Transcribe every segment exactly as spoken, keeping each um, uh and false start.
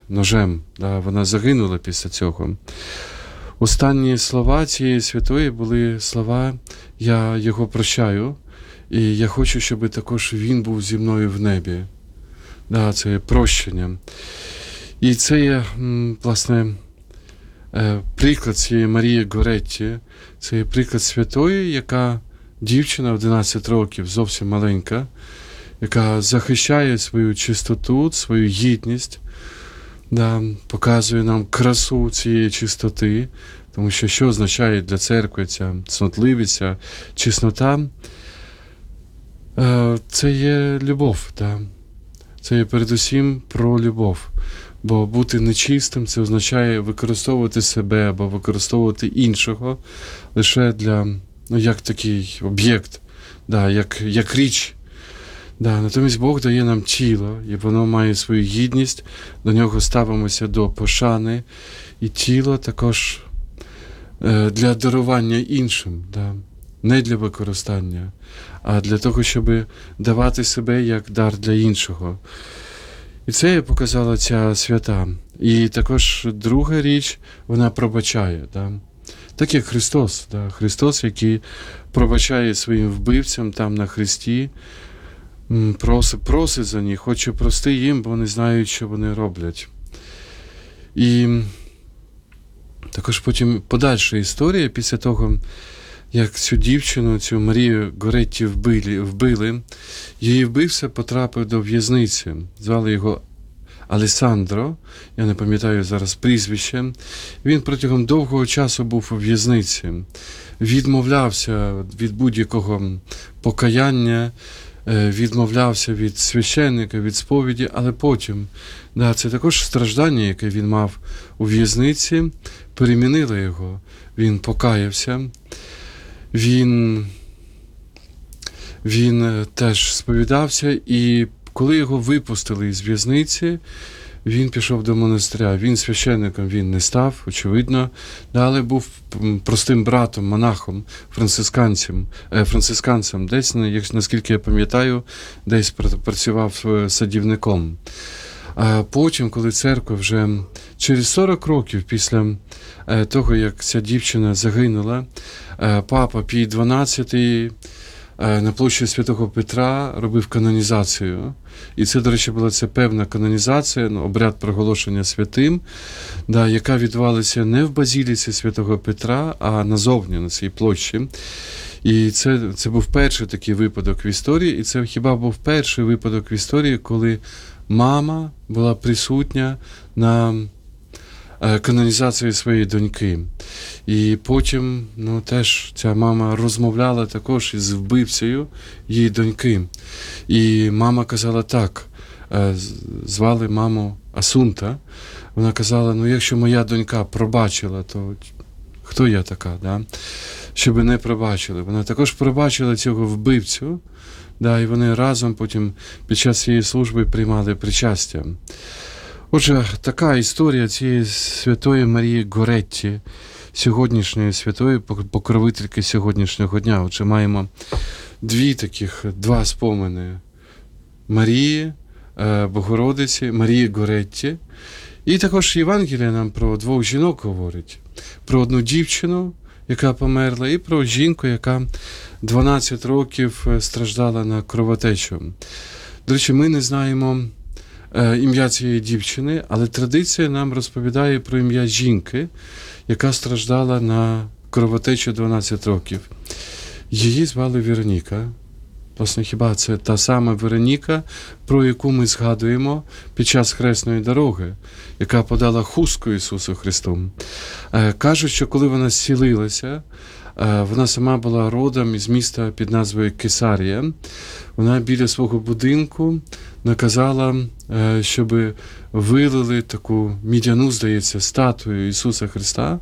ножем. Да, вона загинула після цього. Останні слова цієї святої були слова «Я його прощаю, і я хочу, щоб також він був зі мною в небі». Да, це є прощення. І це є, власне, приклад цієї Марії Горетті. Це є приклад святої, яка дівчина одинадцять років, зовсім маленька, яка захищає свою чистоту, свою гідність, да, показує нам красу цієї чистоти, тому що що означає для церкви ця цнотливість, ця чеснота? Це є любов, да. Це є передусім про любов. Бо бути нечистим – це означає використовувати себе або використовувати іншого лише для, ну, як такий об'єкт, да, як, як річ. Да, натомість Бог дає нам тіло, і воно має свою гідність, до нього ставимося до пошани, і тіло також е, для дарування іншим, да, не для використання, а для того, щоб давати себе як дар для іншого. І це показала ця свята. І також друга річ, вона пробачає. Да? Так як Христос. Да? Христос, який пробачає своїм вбивцям там на хресті, просить, просить за них, хоче прости їм, бо вони знають, що вони роблять. І також потім подальша історія, після того, як цю дівчину, цю Марію Горетті вбили, вбили, її вбивця потрапив до в'язниці. Звали його Алесандро, я не пам'ятаю зараз прізвище. Він протягом довгого часу був у в'язниці. Відмовлявся від будь-якого покаяння, відмовлявся від священника, від сповіді, але потім, да, це також страждання, яке він мав у в'язниці, перемінило його. Він покаявся. Він, він теж сповідався, і коли його випустили з в'язниці, він пішов до монастиря. Він священником він не став, очевидно, але був простим братом, монахом, францисканцем, францисканцем. Десь, наскільки я пам'ятаю, десь працював садівником. А потім, коли церква вже через сорок років після того, як ця дівчина загинула, папа Пій дванадцятий на площі Святого Петра робив канонізацію. І це, до речі, була це певна канонізація, ну, обряд проголошення святим, да, яка відбувалася не в базіліці Святого Петра, а назовні, на цій площі. І це, це був перший такий випадок в історії, і це хіба був перший випадок в історії, коли мама була присутня на канонізації своєї доньки. І потім, ну, теж ця мама розмовляла також із вбивцею її доньки. І мама казала так, звали маму Асунта, вона казала, ну, якщо моя донька пробачила, то хто я така, да? Щоб не пробачили. Вона також пробачила цього вбивцю, да, і вони разом потім під час цієї служби приймали причастя. Отже, така історія цієї святої Марії Горетті, сьогоднішньої святої покровительки сьогоднішнього дня. Отже, маємо дві таких, два спомини Марії, Богородиці, Марії Горетті. І також Євангелія нам про двох жінок говорить. Про одну дівчину, яка померла, і про жінку, яка дванадцять років страждала на кровотечу. До речі, ми не знаємо ім'я цієї дівчини, але традиція нам розповідає про ім'я жінки, яка страждала на кровотечу дванадцять років. Її звали Вероніка. Власне, хіба це та сама Вероніка, про яку ми згадуємо під час хресної дороги, яка подала хустку Ісусу Христу. Кажуть, що коли вона зцілилася, вона сама була родом із міста під назвою Кесарія. Вона біля свого будинку наказала, щоб вилили таку мідяну, здається, статую Ісуса Христа.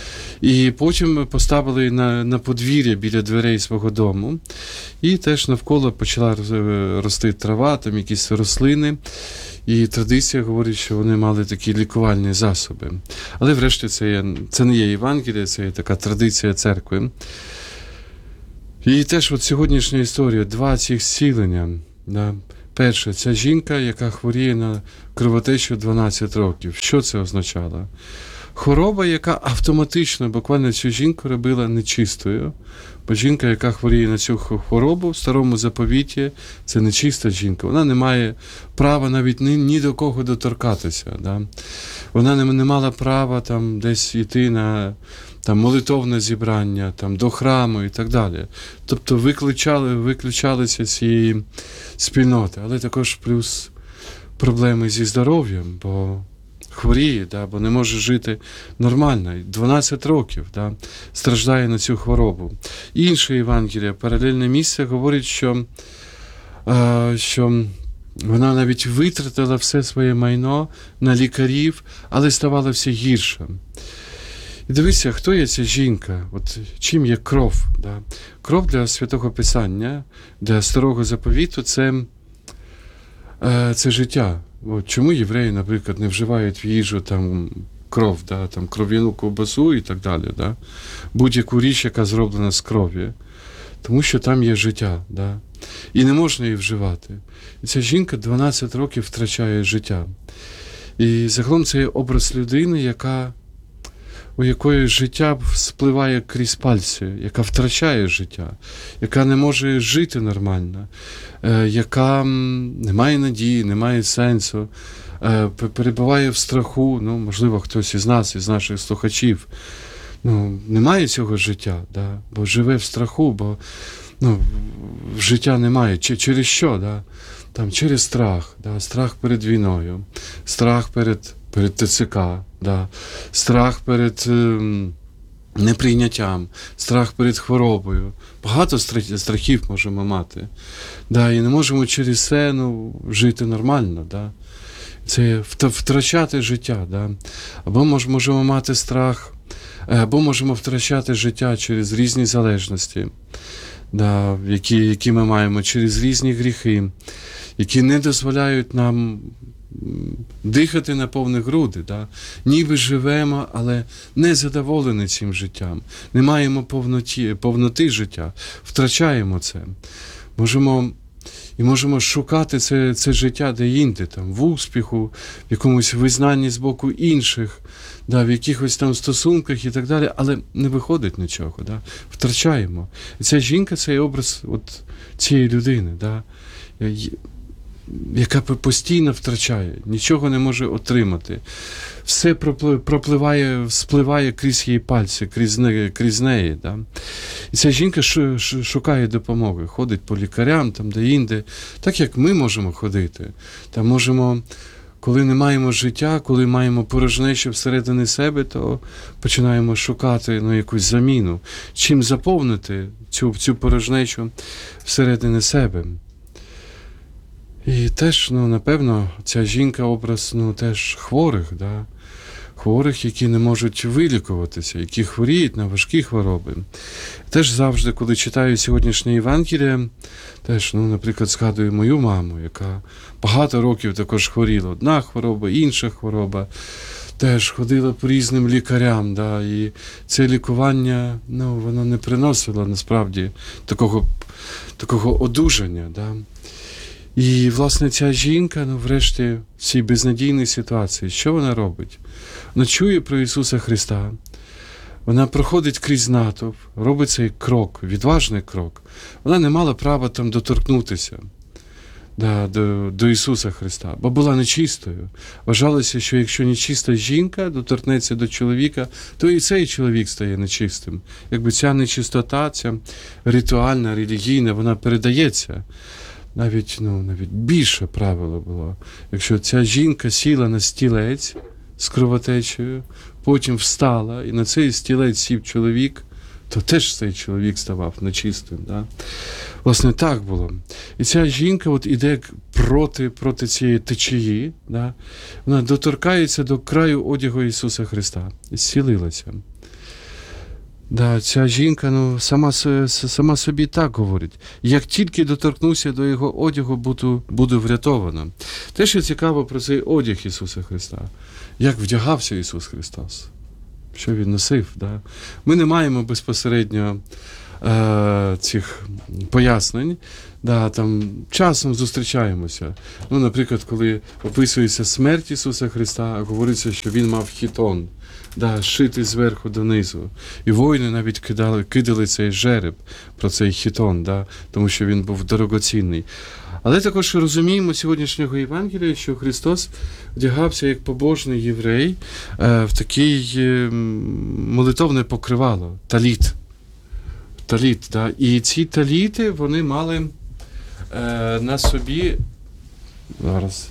І потім поставили на, на подвір'я біля дверей свого дому. І теж навколо почала рости трава, там якісь рослини. І традиція говорить, що вони мали такі лікувальні засоби. Але врешті це, є, це не є Євангеліє, це є така традиція церкви. І теж от сьогоднішня історія, два цих зцілення. Да. Перше, ця жінка, яка хворіє на кровотечу дванадцять років. Що це означало? Хвороба, яка автоматично буквально цю жінку робила нечистою. Бо жінка, яка хворіє на цю хворобу, в старому заповіті, це нечиста жінка. Вона не має права навіть ні, ні до кого доторкатися. Да? Вона не, не мала права там десь йти на там, молитовне зібрання, там, до храму і так далі. Тобто виключали, виключалися цієї спільноти. Але також плюс проблеми зі здоров'ям, бо хворіє, да, бо не може жити нормально. дванадцять років да, страждає на цю хворобу. Інше Євангеліє, паралельне місце, говорить, що, е, що вона навіть витратила все своє майно на лікарів, але ставала все гірше. І дивіться, хто є ця жінка? От чим є кров? Да? Кров для Святого Писання, для Старого Заповіту – це, е, це життя. От чому євреї, наприклад, не вживають в їжу там, кров, да? Там, кров'яну ковбасу і так далі? Да? Будь-яку річ, яка зроблена з крові. Тому що там є життя. Да? І не можна її вживати. І ця жінка дванадцять років втрачає життя. І загалом це є образ людини, яка у якої життя спливає крізь пальці, яка втрачає життя, яка не може жити нормально, е, яка не має надії, не має сенсу, е, перебуває в страху, ну, можливо, хтось із нас, із наших слухачів, ну, не має цього життя, да? Бо живе в страху, бо ну, життя немає. Чи, через що? Да? Там, через страх, да? Страх перед війною, страх перед перед ТЦК, да. Страх перед е, неприйняттям, страх перед хворобою. Багато страхів можемо мати. Да, і не можемо через це ну, жити нормально. Да. Це втрачати життя. Да. Або мож, можемо мати страх, або можемо втрачати життя через різні залежності, да, які, які ми маємо, через різні гріхи, які не дозволяють нам дихати на повні груди, да? Ніби живемо, але не задоволені цим життям. Не маємо повноті, повноти життя, втрачаємо це. Можемо, і можемо шукати це, це життя де-інде, там, в успіху, в якомусь визнанні з боку інших, да, в якихось там стосунках і так далі, але не виходить нічого, да? Втрачаємо. І ця жінка – це образ от цієї людини, да? Яка постійно втрачає, нічого не може отримати. Все пропливає, спливає крізь її пальці, крізь, крізь неї. Да? І ця жінка шукає допомоги, ходить по лікарям, там де-інде, так як ми можемо ходити. Там можемо, коли не маємо життя, коли маємо порожнечу всередині себе, то починаємо шукати ну, якусь заміну. Чим заповнити цю, цю порожнечу всередині себе. І теж, ну, напевно, ця жінка образ, ну, теж хворих, да? Хворих, які не можуть вилікуватися, які хворіють на важкі хвороби. Теж завжди, коли читаю сьогоднішнє Євангеліє, теж, ну, наприклад, згадую мою маму, яка багато років також хворіла. Одна хвороба, інша хвороба. Теж ходила по різним лікарям, да? І це лікування, ну, воно не приносило, насправді, такого, такого одужання, да? І, власне, ця жінка, ну, врешті, в цій безнадійній ситуації, що вона робить? Вона чує про Ісуса Христа, вона проходить крізь натовп, робить цей крок, відважний крок. Вона не мала права там доторкнутися да, до, до Ісуса Христа, бо була нечистою. Вважалося, що якщо нечиста жінка доторкнеться до чоловіка, то і цей чоловік стає нечистим. Якби ця нечистота, ця ритуальна, релігійна, вона передається. Навіть, ну, навіть більше правило було. Якщо ця жінка сіла на стілець з кровотечею, потім встала, і на цей стілець сів чоловік, то теж цей чоловік ставав нечистим. Да? Власне, так було. І ця жінка от іде проти, проти цієї течії, да? Вона доторкається до краю одягу Ісуса Христа і зцілилася. Да, ця жінка ну, сама, сама собі так говорить. Як тільки доторкнуся до його одягу, буду, буду врятована. Те, що цікаво про цей одяг Ісуса Христа. Як вдягався Ісус Христос. Що Він носив. Да? Ми не маємо безпосередньо е, цих пояснень. Да, там часом зустрічаємося. Ну, наприклад, коли описується смерть Ісуса Христа, говориться, що Він мав хітон, да, шитий зверху донизу. І воїни навіть кидали, кидали цей жереб про цей хітон, да, тому що він був дорогоцінний. Але також розуміємо сьогоднішнього Євангелія, що Христос вдягався як побожний єврей е, в такий е, молитовне покривало, таліт. Таліт, да. І ці таліти, вони мали е, на собі, зараз,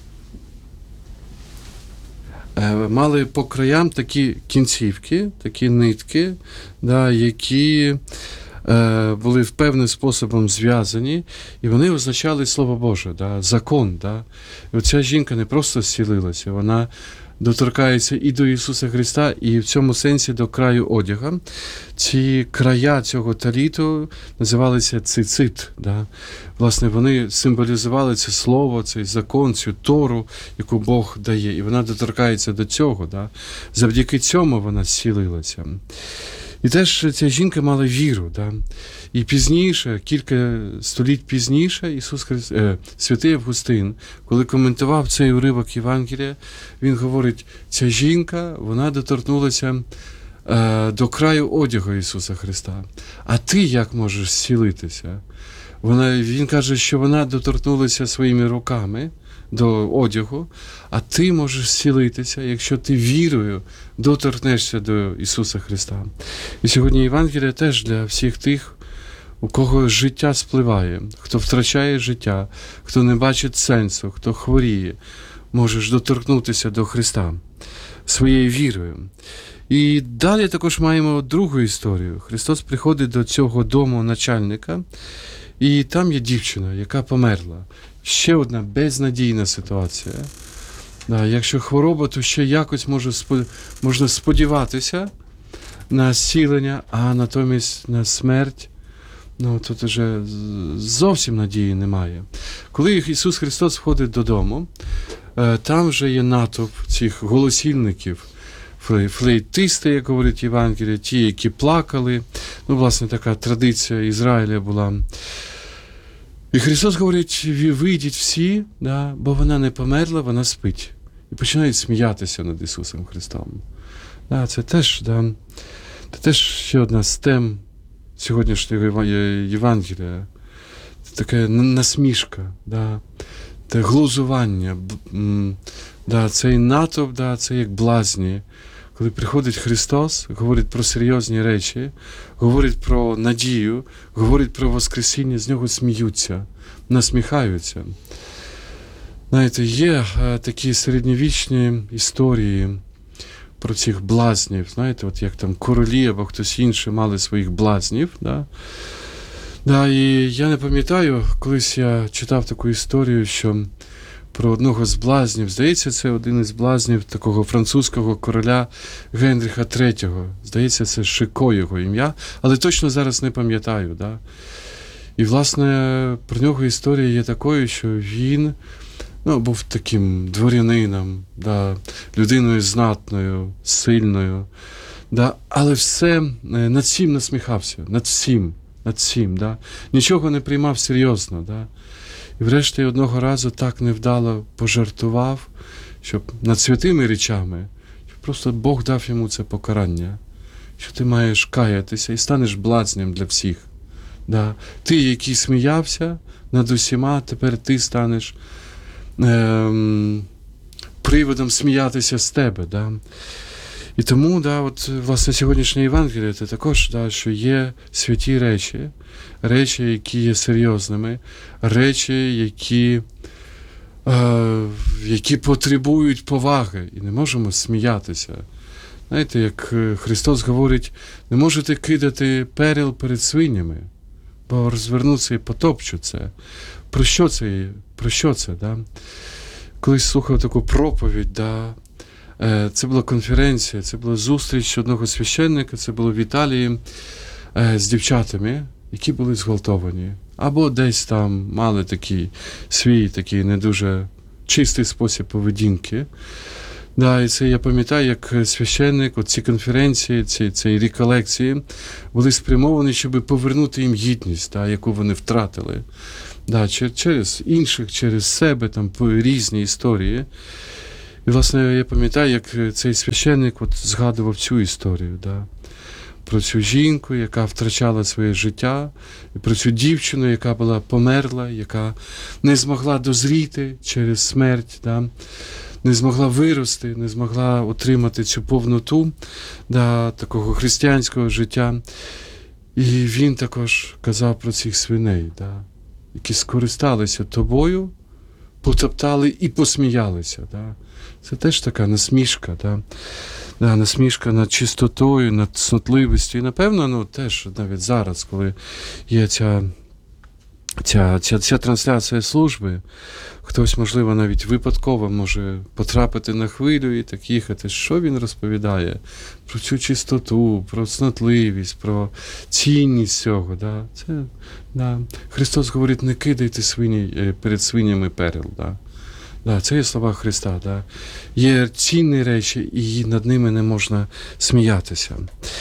е, мали по краям такі кінцівки, такі нитки, да, які е, були певним способом зв'язані, і вони означали Слово Боже, да, закон. Да. І оця жінка не просто зцілилася, вона доторкається і до Ісуса Христа, і в цьому сенсі до краю одяга. Ці края цього таліту називалися цицит. Да? Власне, вони символізували це слово, цей закон, цю Тору, яку Бог дає. І вона доторкається до цього. Да? Завдяки цьому вона зцілилася. І теж ця жінка мала віру. Да? І пізніше, кілька століть пізніше, Ісус Христ, е, святий Августин, коли коментував цей уривок Євангелія, він говорить, ця жінка, вона доторкнулася е, до краю одягу Ісуса Христа. А ти як можеш зцілитися? Вона, він каже, що вона доторкнулася своїми руками до одягу, а ти можеш зцілитися, якщо ти вірою доторкнешся до Ісуса Христа. І сьогодні Євангелія теж для всіх тих, у кого життя спливає, хто втрачає життя, хто не бачить сенсу, хто хворіє, можеш доторкнутися до Христа своєю вірою. І далі також маємо другу історію. Христос приходить до цього дому начальника, і там є дівчина, яка померла. Ще одна безнадійна ситуація. Да, якщо хвороба, то ще якось може, можна сподіватися на зцілення, а натомість на смерть, ну, тут вже зовсім надії немає. Коли Ісус Христос входить додому, там вже є натовп цих голосільників, флейтисти, як говорить Євангеліє, ті, які плакали. Ну, власне, така традиція Ізраїля була. І Христос говорить, вийдіть всі, да, бо вона не померла, вона спить. І починають сміятися над Ісусом Христом. Да, це теж, да, це теж ще одна з тем сьогоднішнього Євангелія. Це така насмішка, да, це глузування, да, цей натовп, да, це як блазні. Коли приходить Христос, говорить про серйозні речі, говорить про надію, говорить про Воскресіння, з нього сміються, насміхаються. Знаєте, є е, такі середньовічні історії про цих блазнів, знаєте, от як там королі або хтось інший мали своїх блазнів. Да? Да, і я не пам'ятаю, колись я читав таку історію, що про одного з блазнів, здається, це один із блазнів такого французького короля Генріха третього. Здається, це Шико його ім'я, але точно зараз не пам'ятаю. Да? І, власне, про нього історія є такою, що він, ну, був таким дворянином, да, людиною знатною, сильною, да, але все над всім насміхався, над всім, над всім, да, нічого не приймав серйозно. Да. І врешті одного разу так невдало пожартував, щоб над святими речами, що просто Бог дав йому це покарання, що ти маєш каятися і станеш блазнем для всіх. Да. Ти, який сміявся над усіма, тепер ти станеш ем, приводом сміятися з тебе. Да. І тому, да, от, власне, сьогоднішнє Євангеліє це також, да, що є святі речі, речі, які є серйозними, речі, які, е, які потребують поваги, і не можемо сміятися. Знаєте, як Христос говорить, не можете кидати перел перед свинями, бо розвернуться і потопчуть це. Про що це? Про що це, да? Колись слухав таку проповідь, да, це була конференція, це була зустріч одного священника, це було в Італії з дівчатами, які були зґвалтовані. Або десь там мали такий свій такий не дуже чистий спосіб поведінки. Да, і це я пам'ятаю, як священник, от ці конференції, ці, ці реколекції були спрямовані, щоб повернути їм гідність, да, яку вони втратили. Да, через інших, через себе, там, по різні історії. І, власне, я пам'ятаю, як цей священник от згадував цю історію, да, про цю жінку, яка втрачала своє життя, і про цю дівчину, яка була померла, яка не змогла дозріти через смерть, да, не змогла вирости, не змогла отримати цю повноту, да, такого християнського життя. І він також казав про цих свиней, да, які скористалися тобою, потоптали і посміялися. Да. Це теж така насмішка, да. Да, насмішка над чистотою, над цнотливістю. І, напевно, ну, теж навіть зараз, коли є ця, ця, ця, ця трансляція служби, хтось, можливо, навіть випадково може потрапити на хвилю і так їхати. Що він розповідає? Про цю чистоту, про цнотливість, про цінність цього. Да? Це, да. Христос говорить, не кидайте свині, перед свинями перел. Да? Да, це є слова Христа. Да? Є цінні речі, і над ними не можна сміятися.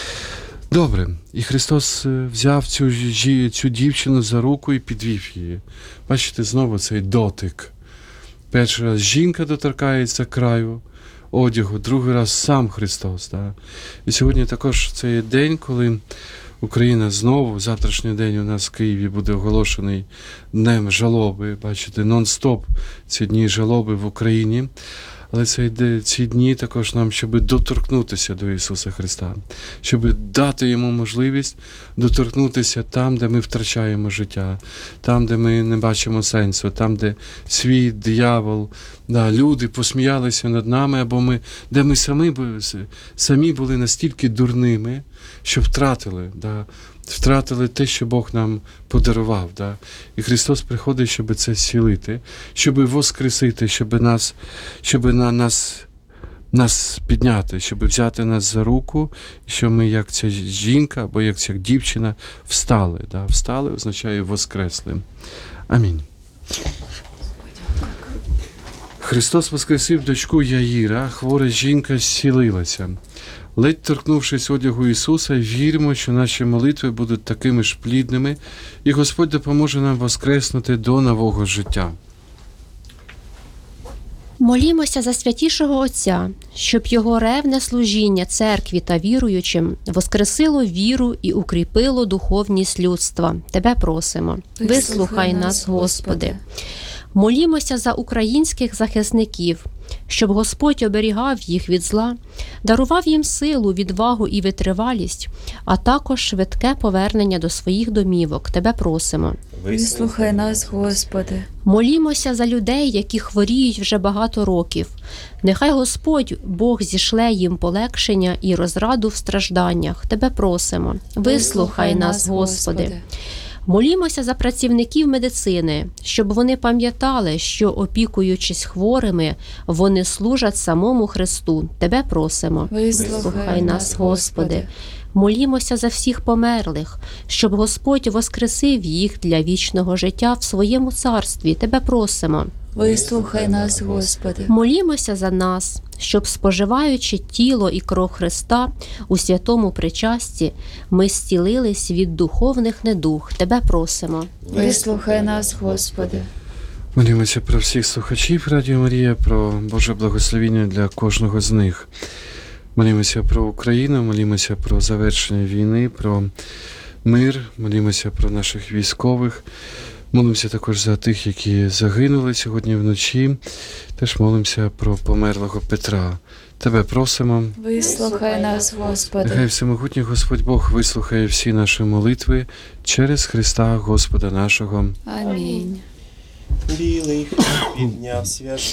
Добре, і Христос взяв цю, цю дівчину за руку і підвів її. Бачите, знову цей дотик. Перший раз жінка доторкається краю одягу, другий раз сам Христос. Да? І сьогодні також це є день, коли Україна знову, завтрашній день у нас в Києві буде оголошений днем жалоби. Бачите, нон-стоп ці дні жалоби в Україні. Але це, ці дні також нам, щоб доторкнутися до Ісуса Христа, щоб дати Йому можливість доторкнутися там, де ми втрачаємо життя, там, де ми не бачимо сенсу, там, де світ, диявол, да, люди посміялися над нами, або ми, де ми самі, самі були настільки дурними, що втратили, да, втратили те, що Бог нам подарував. Да? І Христос приходить, щоб це зцілити, щоб воскресити, щоб нас, щоб на нас, нас підняти, щоб взяти нас за руку, і що ми, як ця жінка, або як ця дівчина, встали. Да? Встали означає воскресли. Амінь. Христос воскресив дочку Яїра, хвора жінка зцілилася. Ледь торкнувшись одягу Ісуса, віримо, що наші молитви будуть такими ж плідними, і Господь допоможе нам воскреснути до нового життя. Молімося за святішого Отця, щоб його ревне служіння церкві та віруючим воскресило віру і укріпило духовність людства. Тебе просимо. Вислухай нас, Господи. Молімося за українських захисників, щоб Господь оберігав їх від зла, дарував їм силу, відвагу і витривалість, а також швидке повернення до своїх домівок. Тебе просимо. Вислухай нас, Господи. Молімося за людей, які хворіють вже багато років. Нехай Господь, Бог, зішле їм полегшення і розраду в стражданнях. Тебе просимо. Вислухай нас, Господи. Молімося за працівників медицини, щоб вони пам'ятали, що, опікуючись хворими, вони служать самому Христу. Тебе просимо. Вислухай нас, Господи. Молімося за всіх померлих, щоб Господь воскресив їх для вічного життя в своєму царстві. Тебе просимо. Вислухай нас, Господи. Молімося за нас, щоб, споживаючи тіло і кров Христа у святому причасті, ми зцілились від духовних недуг. Тебе просимо. Вислухай нас, Господи. Молімося про всіх слухачів Радіо Марія, про Боже благословіння для кожного з них. Молімося про Україну, молімося про завершення війни, про мир, молімося про наших військових. Молимося також за тих, які загинули сьогодні вночі. Теж молимося про померлого Петра. Тебе просимо. Вислухай нас, Господи. Нехай всемогутній Господь Бог вислухає всі наші молитви через Христа Господа нашого. Амінь. Білий хліб підняв священник.